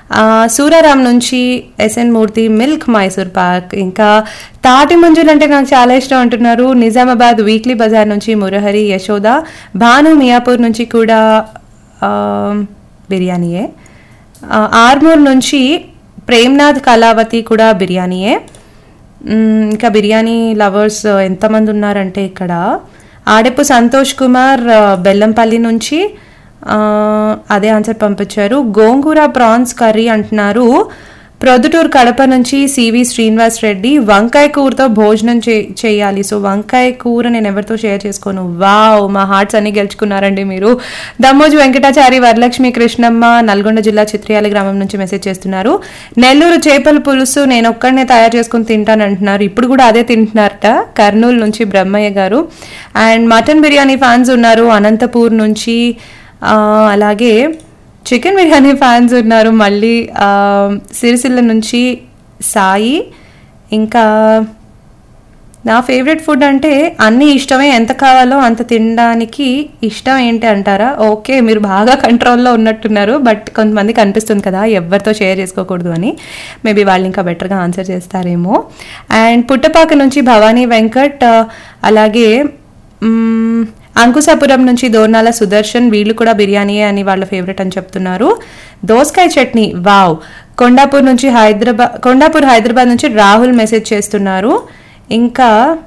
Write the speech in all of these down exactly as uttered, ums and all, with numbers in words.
సూరారాం నుంచి ఎస్ఎన్ మూర్తి మిల్క్ మైసూర్ పాక్. ఇంకా తాటి మంజులు అంటే నాకు చాలా ఇష్టం అంటున్నారు. నిజామాబాద్ వీక్లీ బజార్ నుంచి మురహరి యశోద. భాను మియాపూర్ నుంచి కూడా బిర్యానీయే. ఆర్మూర్ నుంచి ప్రేమ్నాథ్ కళావతి కూడా బిర్యానీయే. ఇంకా బిర్యానీ లవర్స్ ఎంతమంది ఉన్నారంటే ఇక్కడ ఆడెప్పు సంతోష్ కుమార్ బెల్లంపల్లి నుంచి అదే ఆన్సర్ పంపించారు. గోంగూర ప్రాన్స్ కర్రీ అంటున్నారు. ప్రొద్దుటూరు కడప నుంచి సివి శ్రీనివాస్ రెడ్డి. వంకాయ కూరతో భోజనం చేయాలి. సో వంకాయ కూర నేను ఎవరితో షేర్ చేసుకోను. వావ్, మా హార్ట్స్ అన్ని గెలుచుకున్నారండి మీరు. దమ్మోజు వెంకటాచారి వరలక్ష్మి కృష్ణమ్మ నల్గొండ జిల్లా చిత్రియాల గ్రామం నుంచి మెసేజ్ చేస్తున్నారు. నెల్లూరు చేపల పులుసు నేను ఒక్కడనే తయారు చేసుకుని తింటాను అంటున్నారు. ఇప్పుడు కూడా అదే తింటున్నారట. కర్నూలు నుంచి బ్రహ్మయ్య గారు. అండ్ మటన్ బిర్యానీ ఫ్యాన్స్ ఉన్నారు అనంతపూర్ నుంచి. అలాగే చికెన్ బిర్యానీ ఫ్యాన్స్ ఉన్నారు మళ్ళీ సిరిసిల్ల నుంచి సాయి. ఇంకా నా ఫేవరెట్ ఫుడ్ అంటే అన్నీ ఇష్టమే, ఎంత కావాలో అంత తినడానికి ఇష్టం ఏంటి అంటారా? ఓకే, మీరు బాగా కంట్రోల్లో ఉన్నట్టున్నారు. బట్ కొంతమందికి అనిపిస్తుంది కదా ఎవరితో షేర్ చేసుకోకూడదు అని. మేబీ వాళ్ళు ఇంకా బెటర్గా ఆన్సర్ చేస్తారేమో. అండ్ పుట్టపాక నుంచి భవానీ వెంకట్. అలాగే అంకుశాపురం నుంచి దోర్నాల సుదర్శన్. వీళ్ళు కూడా బిర్యానీయే అని వాళ్ళ ఫేవరెట్ అని చెప్తున్నారు. దోసకాయ చట్నీ వావ్. కొండాపూర్ నుంచి హైదరాబాద్ కొండాపూర్ హైదరాబాద్ నుంచి రాహుల్ మెసేజ్ చేస్తున్నారు. ఇంకా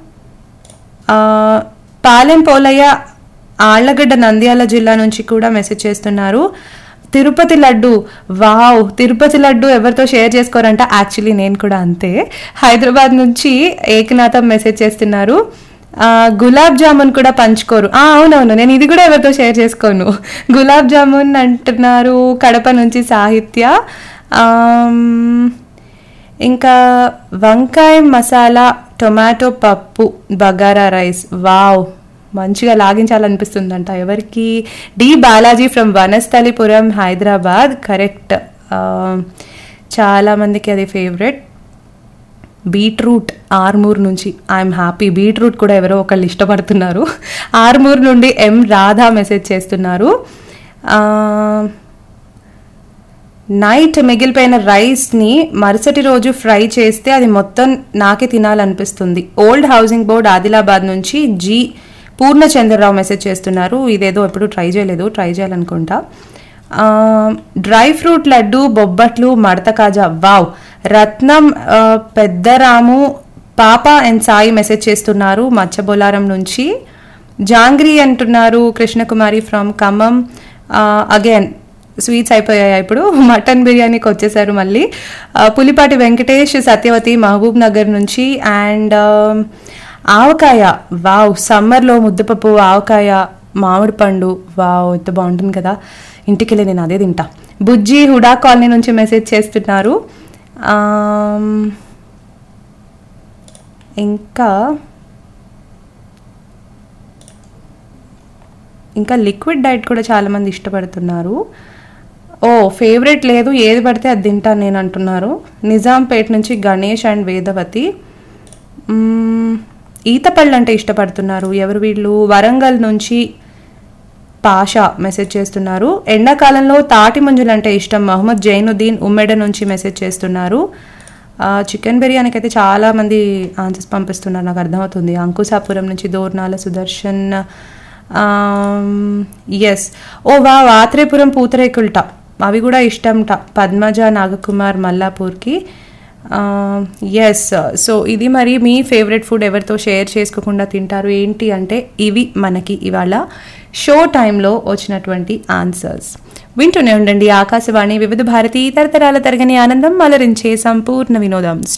పాలెం పోలయ్య ఆళ్లగడ్డ నంద్యాల జిల్లా నుంచి కూడా మెసేజ్ చేస్తున్నారు. తిరుపతి లడ్డు వావ్. తిరుపతి లడ్డు ఎవరితో షేర్ చేసుకోరంట. యాక్చువల్లీ నేను కూడా అంతే. హైదరాబాద్ నుంచి ఏకనాథం మెసేజ్ చేస్తున్నారు. గులాబ్ జామున్ కూడా పంచుకోరు. అవునవును, నేను ఇది కూడా ఎవరితో షేర్ చేసుకోను. గులాబ్ జామున్ అంటున్నారు. కడప నుంచి సాహిత్య. ఇంకా వంకాయ మసాలా టొమాటో పప్పు బగారా రైస్ వావ్, మంచిగా లాగించాలనిపిస్తుందంట ఎవరికి. D Balaji from Vanasthalipuram Hyderabad. Correct, చాలామందికి అది ఫేవరెట్. బీట్రూట్ ఆర్మూర్ నుంచి. I'm happy. బీట్రూట్ కూడా ఎవరో ఒకళ్ళు ఇష్టపడుతున్నారు. ఆర్మూర్ నుండి ఎం రాధా మెసేజ్ చేస్తున్నారు. నైట్ మిగిలిపోయిన రైస్ని మరుసటి రోజు ఫ్రై చేస్తే అది మొత్తం నాకే తినాలనిపిస్తుంది. ఓల్డ్ హౌసింగ్ బోర్డ్ ఆదిలాబాద్ నుంచి జి పూర్ణచంద్రరావు మెసేజ్ చేస్తున్నారు. ఇదేదో ఎప్పుడు ట్రై చేయలేదు, ట్రై చేయాలనుకుంటా. డ్రై ఫ్రూట్ లడ్డు బొబ్బట్లు మడత కాజా వావ్. రత్నం పెద్దరాము పాప అండ్ సాయి మెసేజ్ చేస్తున్నారు మచ్చబొలారం నుంచి. జాంగ్రీ అంటున్నారు Krishnakumari from Khammam. Again sweets అయిపోయాయి, ఇప్పుడు మటన్ బిర్యానీకి వచ్చేసారు మళ్ళీ. పులిపాటి వెంకటేష్ సత్యవతి మహబూబ్ నగర్ నుంచి. And avakaya wow. సమ్మర్లో ముద్దపప్పు ఆవకాయ మామిడి పండు వావ్, ఎంత బాగుంటుంది కదా. ఇంటికి వెళ్ళి నేను అదే తింటా. బుజ్జి హుడా కాలనీ నుంచి మెసేజ్ చేస్తున్నారు. ఇంకా ఇంకా లిక్విడ్ డైట్ కూడా చాలామంది ఇష్టపడుతున్నారు. ఓ ఫేవరెట్ లేదు, ఏది పడితే అది తింటాను నేను అంటున్నారు. నిజాంపేట నుంచి గణేష్ అండ్ వేదవతి. ఈతపళ్ళు అంటే ఇష్టపడుతున్నారు. ఎవరు వీళ్ళు? వరంగల్ నుంచి పాషా మెసేజ్ చేస్తున్నారు. ఎండాకాలంలో తాటి మంజులు అంటే ఇష్టం. మహమ్మద్ జైనుద్దీన్ ఉమ్మెడ నుంచి మెసేజ్ చేస్తున్నారు. చికెన్ బిర్యానీకి అయితే చాలా మంది ఆన్సర్స్ పంపిస్తున్నారు, నాకు అర్థమవుతుంది. అంకుశాపురం నుంచి దోర్నాల సుదర్శన్. ఎస్, ఓ వా ఆత్రేపురం పూతరేకుల్ట అవి కూడా ఇష్టంట. పద్మజ నాగకుమార్ మల్లాపూర్కి. ఎస్, సో ఇది మరి మీ ఫేవరెట్ ఫుడ్ ఎవరితో షేర్ చేసుకోకుండా తింటారు ఏంటి అంటే ఇవి మనకి ఇవాళ షో టైంలో వచ్చినటువంటి ఆన్సర్స్. వింటూనే ఉండండి ఆకాశవాణి వివిధ భారతి, తరతరాల తరగని ఆనందం, అలరించే సంపూర్ణ వినోదం.